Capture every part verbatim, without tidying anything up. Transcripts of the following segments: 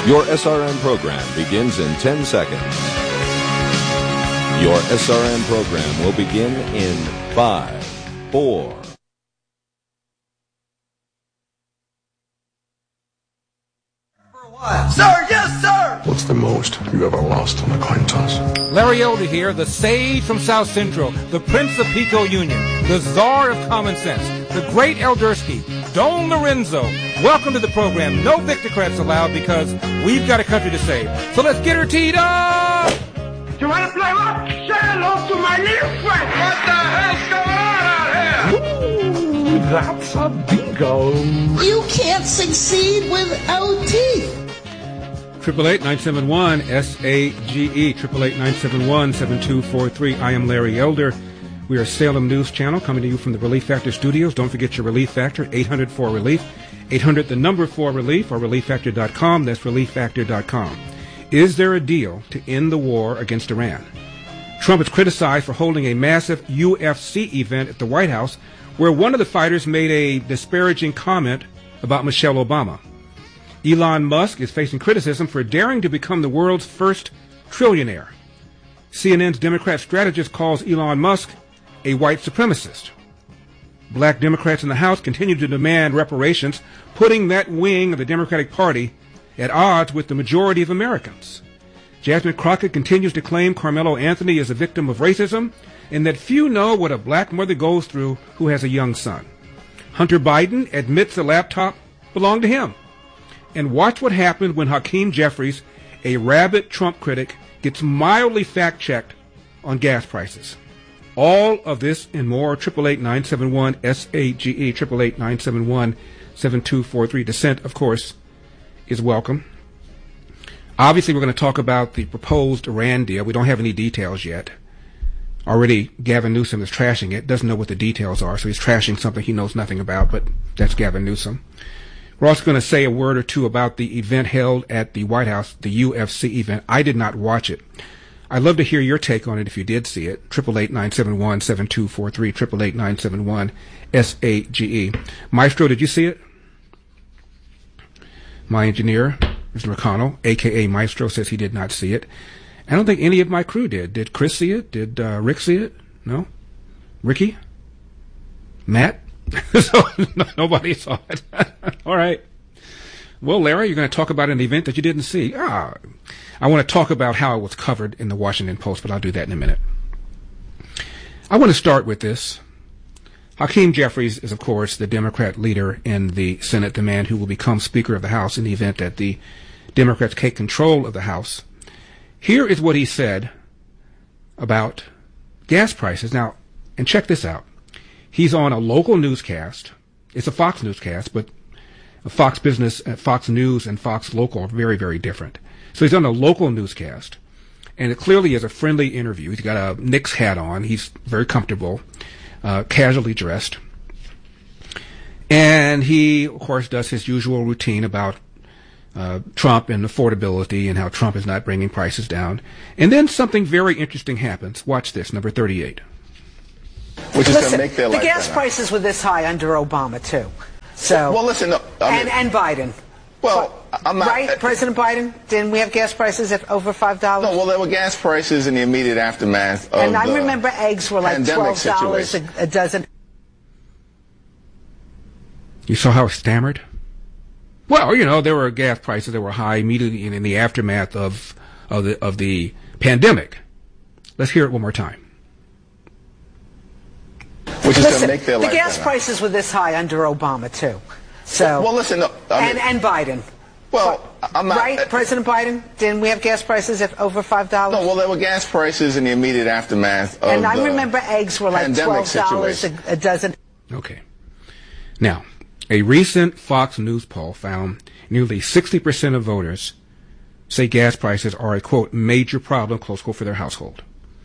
Your S R N program begins in ten seconds. Your S R N program will begin in five, four. Sir, yes, sir! What's the most you ever lost on a coin toss? Larry Elder here, the sage from South Central, the Prince of Pico Union, the czar of common sense, the great Eldersky, Don Lorenzo. Welcome to the program. No Victocrats allowed because we've got a country to save. So let's get her teed up! You want to play what? Say hello to my little friend! What the hell's going on out here? Ooh, that's a bingo. You can't succeed without teeth. Triple eight nine seven one S A G E. Triple eight nine seven one seven two four three. I am Larry Elder. We are Salem News Channel coming to you from the Relief Factor Studios. Don't forget your Relief Factor, eight hundred four relief. eight hundred the number four relief or relief factor dot com. That's relief factor dot com. Is there a deal to end the war against Iran? Trump is criticized for holding a massive U F C event at the White House where one of the fighters made a disparaging comment about Michelle Obama. Elon Musk is facing criticism for daring to become the world's first trillionaire. C N N's Democrat strategist calls Elon Musk a white supremacist. Black Democrats in the House continue to demand reparations, putting that wing of the Democratic Party at odds with the majority of Americans. Jasmine Crockett continues to claim Carmelo Anthony is a victim of racism and that few know what a black mother goes through who has a young son. Hunter Biden admits the laptop belonged to him. And watch what happens when Hakeem Jeffries, a rabid Trump critic, gets mildly fact-checked on gas prices. All of this and more, triple eight nine seven one S A G E, triple eight nine seven one seven two four three. Dissent, of course, is welcome. Obviously, we're going to talk about the proposed Iran deal. We don't have any details yet. Already, Gavin Newsom is trashing it, doesn't know what the details are, so he's trashing something he knows nothing about, but that's Gavin Newsom. We're also going to say a word or two about the event held at the White House, the U F C event. I did not watch it. I'd love to hear your take on it if you did see it. triple eight nine seven one seven two four three, triple eight nine seven one S A G E. Maestro, did you see it? My engineer, Mister McConnell, a k a. Maestro, says he did not see it. I don't think any of my crew did. Did Chris see it? Did uh, Rick see it? No? Ricky? Matt? So no, nobody saw it. All right. Well, Larry, you're going to talk about an event that you didn't see. Ah, I want to talk about how it was covered in the Washington Post, but I'll do that in a minute. I want to start with this. Hakeem Jeffries is, of course, the Democrat leader in the Senate, the man who will become Speaker of the House in the event that the Democrats take control of the House. Here is what he said about gas prices. Now, and check this out. He's on a local newscast. It's a Fox newscast, but Fox Business, Fox News, and Fox Local are very, very different. So he's on a local newscast, and it clearly is a friendly interview. He's got a Knicks hat on. He's very comfortable, uh, casually dressed. And he, of course, does his usual routine about uh, Trump and affordability and how Trump is not bringing prices down. And then something very interesting happens. Watch this, number thirty-eight. Which is going to make their the life gas better. prices were this high under Obama too. So well, listen, no, I mean, and and Biden. Well, I'm not right, uh, President Biden. Didn't we have gas prices at over five dollars? No, well, there were gas prices in the immediate aftermath of and I the remember eggs were like twelve dollars a, a dozen. You saw how it stammered? Well, you know, there were gas prices that were high immediately in, in the aftermath of of the of the pandemic. Let's hear it one more time. Which is listen, going to make their the life gas better. prices were this high under Obama too. So well, listen, no, I mean, and and Biden. Well, I'm not right, uh, President Biden. Didn't we have gas prices at over five dollars? No, well, there were gas prices in the immediate aftermath of and I the remember eggs were like pandemic twelve dollars a, a dozen. Okay. Now, a recent Fox News poll found nearly sixty percent of voters say gas prices are a, quote, major problem, close quote, for their household.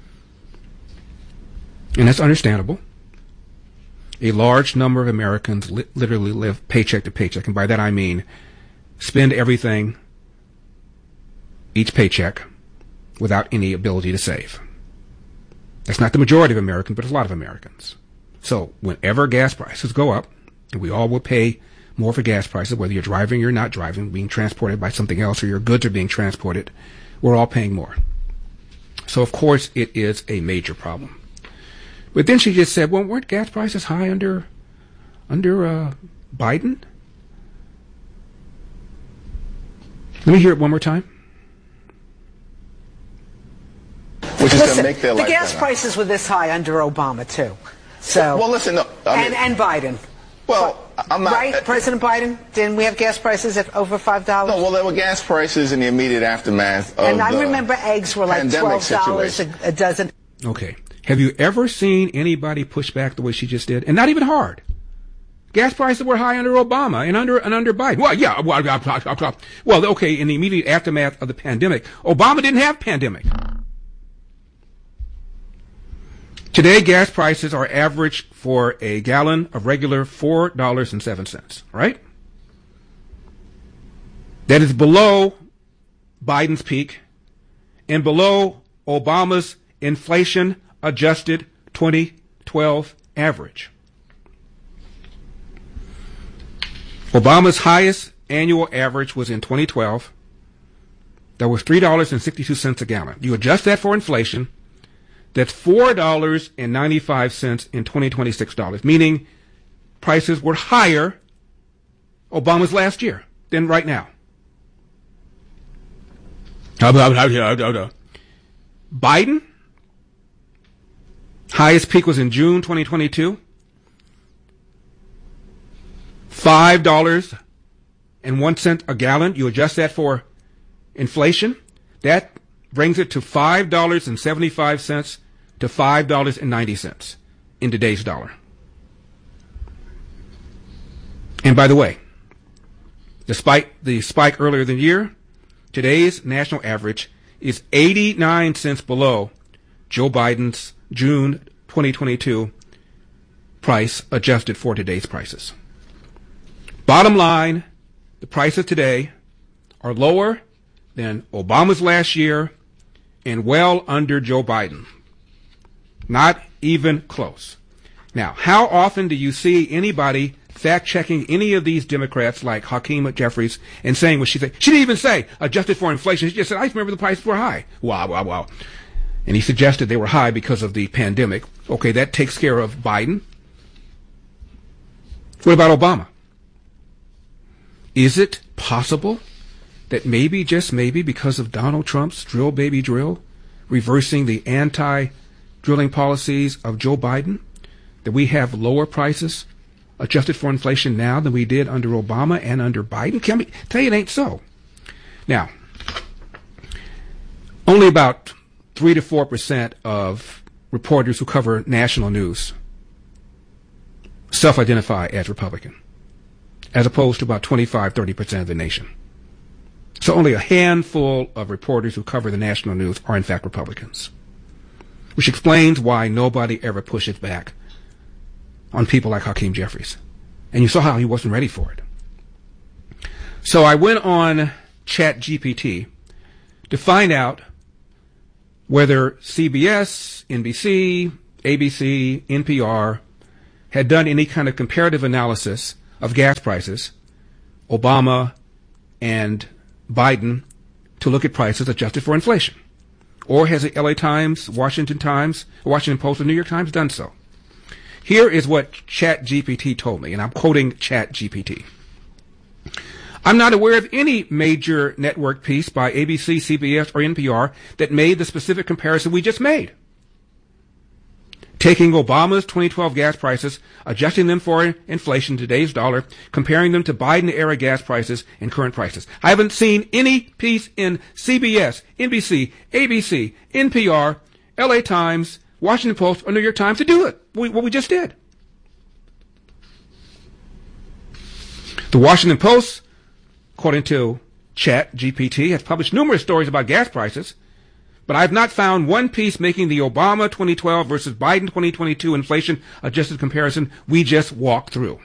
And that's understandable. A large number of Americans li- literally live paycheck to paycheck. And by that I mean spend everything, each paycheck, without any ability to save. That's not the majority of Americans, but it's a lot of Americans. So whenever gas prices go up, and we all will pay more for gas prices, whether you're driving or not driving, being transported by something else, or your goods are being transported. We're all paying more. So, of course, it is a major problem. But then she just said, well, weren't gas prices high under under uh, Biden? Let me hear it one more time. Which is Listen, to make their the life gas better. prices were this high under Obama, too. So, Well, listen, no, I mean, and, and Biden. well, I'm not. Right, President Biden? Didn't we have gas prices at over five dollars? No, well, there were gas prices in the immediate aftermath of and I the remember eggs were like pandemic twelve dollars a, situation. a dozen. Okay. Have you ever seen anybody push back the way she just did? And not even hard. Gas prices were high under Obama and under and under Biden. Well, yeah. Well, well, okay, in the immediate aftermath of the pandemic, Obama didn't have pandemic. Today, gas prices are average for a gallon of regular four dollars and seven cents, right? That is below Biden's peak and below Obama's inflation-adjusted twenty twelve average. Obama's highest annual average was in twenty twelve. That was three dollars and sixty-two cents a gallon. You adjust that for inflation, that's four dollars and ninety-five cents in twenty twenty-six dollars, meaning prices were higher Obama's last year than right now. Biden, highest peak was in June twenty twenty-two. five dollars and one cent a gallon. You adjust that for inflation. That brings it to five dollars and seventy-five cents to five dollars and ninety cents in today's dollar. And by the way, despite the spike earlier in the year, today's national average is eighty-nine cents below Joe Biden's June twenty twenty-two price adjusted for today's prices. Bottom line, the prices today are lower than Obama's last year and well under Joe Biden. Not even close. Now, how often do you see anybody fact-checking any of these Democrats like Hakeem Jeffries and saying what she said? She didn't even say adjusted for inflation. She just said, I remember the prices were high. Wow, wow, wow. And he suggested they were high because of the pandemic. Okay, that takes care of Biden. What about Obama? Is it possible that maybe, just maybe, because of Donald Trump's drill baby drill, reversing the anti-drilling policies of Joe Biden, that we have lower prices adjusted for inflation now than we did under Obama and under Biden? Can we tell you it ain't so? Now, only about three to four percent of reporters who cover national news self-identify as Republican, as opposed to about twenty-five, thirty percent of the nation. So only a handful of reporters who cover the national news are in fact Republicans, which explains why nobody ever pushes back on people like Hakeem Jeffries. And you saw how he wasn't ready for it. So I went on Chat G P T to find out whether C B S, N B C, A B C, N P R had done any kind of comparative analysis of gas prices, Obama and Biden, to look at prices adjusted for inflation. Or has the L A Times, Washington Times, Washington Post, or New York Times done so? Here is what Chat G P T told me, and I'm quoting Chat G P T. I'm not aware of any major network piece by A B C, C B S, or N P R that made the specific comparison we just made, taking Obama's twenty twelve gas prices, adjusting them for inflation, today's dollar, comparing them to Biden-era gas prices and current prices. I haven't seen any piece in C B S, N B C, A B C, N P R, L A Times, Washington Post, or New York Times to do it, what we just did. The Washington Post, according to Chat G P T, has published numerous stories about gas prices, but I've not found one piece making the Obama twenty twelve versus Biden twenty twenty-two inflation-adjusted comparison we just walked through.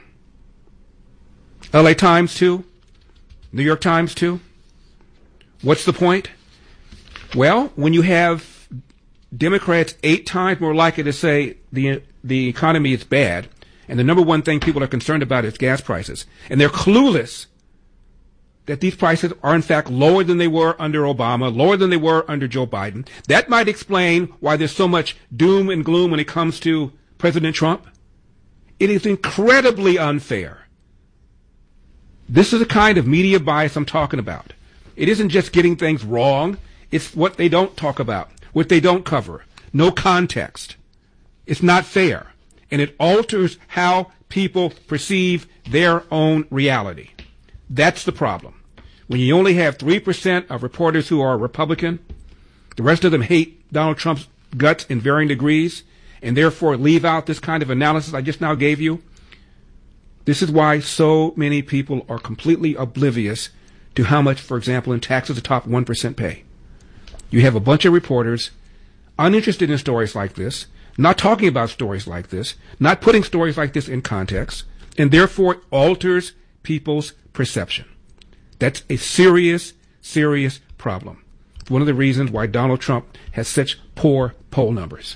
L A Times, too. New York Times, too. What's the point? Well, when you have Democrats eight times more likely to say the the economy is bad And the number one thing people are concerned about is gas prices. And they're clueless that these prices are in fact lower than they were under Obama, lower than they were under Joe Biden. That might explain why there's so much doom and gloom when it comes to President Trump. It is incredibly unfair. This is the kind of media bias I'm talking about. It isn't just getting things wrong. It's what they don't talk about, what they don't cover. No context. It's not fair. And it alters how people perceive their own reality. That's the problem. When you only have three percent of reporters who are Republican, the rest of them hate Donald Trump's guts in varying degrees, and therefore leave out this kind of analysis I just now gave you. This is why so many people are completely oblivious to how much, for example, in taxes the top one percent pay. You have a bunch of reporters uninterested in stories like this, not talking about stories like this, not putting stories like this in context, and therefore it alters people's perception. That's a serious, serious problem. It's one of the reasons why Donald Trump has such poor poll numbers.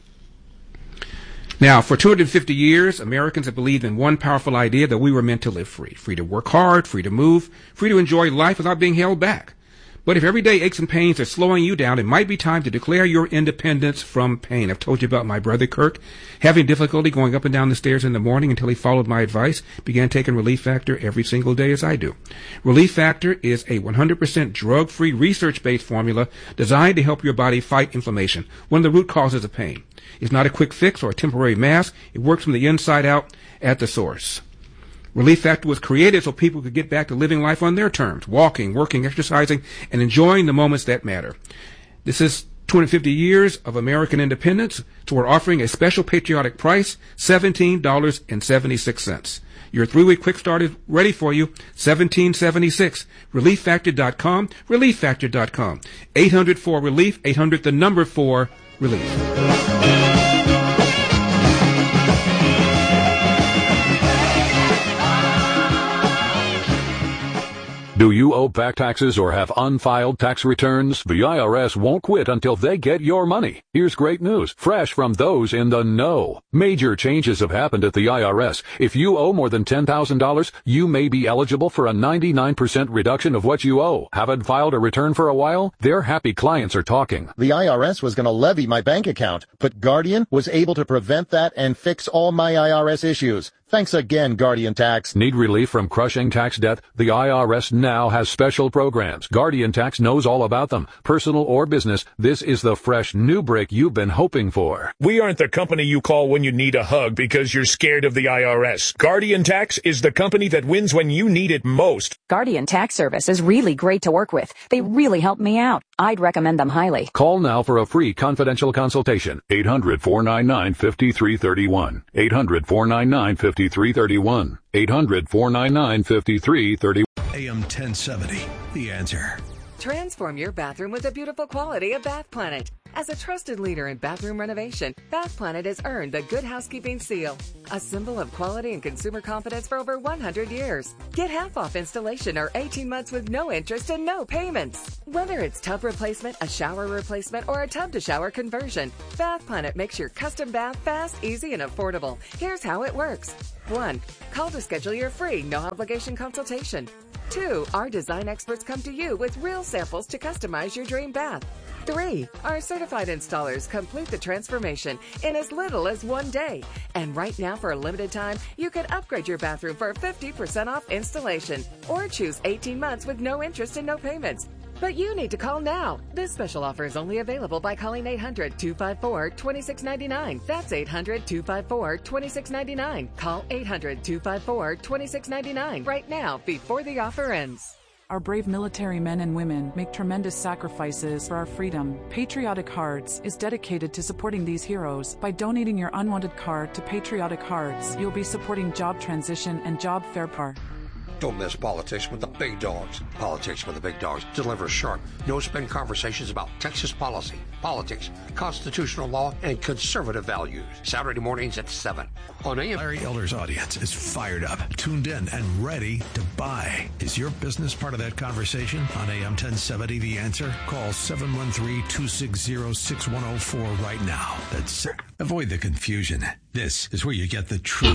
Now, for two hundred fifty years, Americans have believed in one powerful idea, that we were meant to live free. Free to work hard, free to move, free to enjoy life without being held back. But if everyday aches and pains are slowing you down, it might be time to declare your independence from pain. I've told you about my brother Kirk having difficulty going up and down the stairs in the morning until he followed my advice, began taking Relief Factor every single day as I do. Relief Factor is a one hundred percent drug-free, research-based formula designed to help your body fight inflammation, one of the root causes of pain. It's not a quick fix or a temporary mask. It works from the inside out at the source. Relief Factor was created so people could get back to living life on their terms, walking, working, exercising, and enjoying the moments that matter. This is two hundred fifty years of American independence, so we're offering a special patriotic price, seventeen dollars and seventy-six cents. Your three-week quick start is ready for you, seventeen dollars and seventy-six cents. relief factor dot com, relief factor dot com. eight hundred four relief, eight hundred the number four relief. Do you owe back taxes or have unfiled tax returns? The I R S won't quit until they get your money. Here's great news, fresh from those in the know. Major changes have happened at the I R S. If you owe more than ten thousand dollars, you may be eligible for a ninety-nine percent reduction of what you owe. Haven't filed a return for a while? Their happy clients are talking. The I R S was going to levy my bank account, but Guardian was able to prevent that and fix all my I R S issues. Thanks again, Guardian Tax. Need relief from crushing tax debt? The I R S now has special programs. Guardian Tax knows all about them. Personal or business, this is the fresh new break you've been hoping for. We aren't the company you call when you need a hug because you're scared of the I R S. Guardian Tax is the company that wins when you need it most. Guardian Tax Service is really great to work with. They really help me out. I'd recommend them highly. Call now for a free confidential consultation. eight hundred, four nine nine, five three three one. eight hundred, four nine nine, five three three one. eight hundred, four nine nine, five three three one. A M ten seventy, The Answer. Transform your bathroom with the beautiful quality of Bath Planet. As a trusted leader in bathroom renovation, Bath Planet has earned the Good Housekeeping seal, a symbol of quality and consumer confidence for over one hundred years. Get half off installation or eighteen months with no interest and no payments. Whether it's tub replacement, a shower replacement, or a tub-to-shower conversion, Bath Planet makes your custom bath fast, easy, and affordable. Here's how it works. One, call to schedule your free, no-obligation consultation. Two, our design experts come to you with real samples to customize your dream bath. Three, our certified installers complete the transformation in as little as one day. And right now, for a limited time, you can upgrade your bathroom for fifty percent off installation or choose eighteen months with no interest and no payments. But you need to call now. This special offer is only available by calling eight hundred, two five four, two six nine nine. That's eight hundred, two five four, two six nine nine. Call eight hundred, two five four, two six nine nine right now before the offer ends. Our brave military men and women make tremendous sacrifices for our freedom. Patriotic Hearts is dedicated to supporting these heroes. By donating your unwanted card to Patriotic Hearts, you'll be supporting job transition and job fair par. Don't miss Politics with the Big Dogs. Politics with the Big Dogs delivers sharp, no-spin conversations about Texas policy, politics, constitutional law, and conservative values. Saturday mornings at seven on A M. Larry Elder's audience is fired up, tuned in, and ready to buy. Is your business part of that conversation? On A M ten seventy, The Answer, call seven one three, two six zero, six one zero four right now. That's Avoid the confusion. This is where you get the truth.